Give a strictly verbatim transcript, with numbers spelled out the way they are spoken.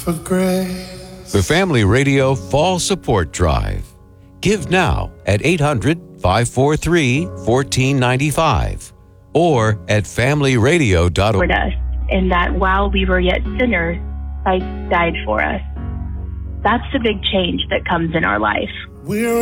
for grace. The Family Radio Fall Support Drive. Give now at eight hundred, five four three, one four nine five or at family radio dot org. Us, and that while we were yet sinners, Christ died for us. That's the big change that comes in our life. We're